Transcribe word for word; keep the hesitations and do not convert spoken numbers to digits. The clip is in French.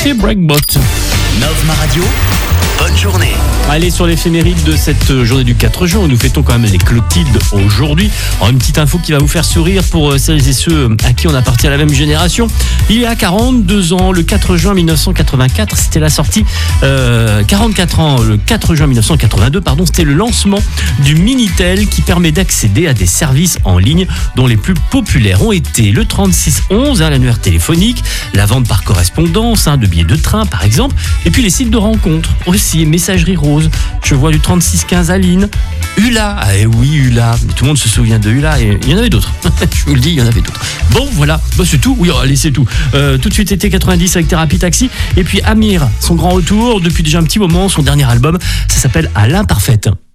Café Breakbot. Novma Radio, bonne journée. Allez, sur l'éphéméride de cette journée du quatre juin, où nous fêtons quand même les Clotildes aujourd'hui. Alors, une petite info qui va vous faire sourire pour celles et ceux à qui on appartient à la même génération. Il y a quarante-deux ans, le quatre juin mille neuf cent quatre-vingt-quatre, c'était la sortie, euh, quarante-quatre ans, le quatre juin mille neuf cent quatre-vingt-deux, pardon, c'était le lancement du Minitel qui permet d'accéder à des services en ligne dont les plus populaires ont été le trente-six onze, hein, l'annuaire téléphonique, la vente par correspondance, hein, de billets de train par exemple, et puis les sites de rencontres aussi, messagerie rose. Je vois du trente-six quinze Aline, Hula, ah eh oui Hula, tout le monde se souvient de Hula, et il y en avait d'autres, je vous le dis, il y en avait d'autres. Bon voilà, bah, c'est tout, oui allez c'est tout. Euh, tout de suite été quatre-vingt-dix avec Thérapie Taxi, et puis Amir, son grand retour depuis déjà un petit moment, son dernier album, ça s'appelle À l'imparfaite.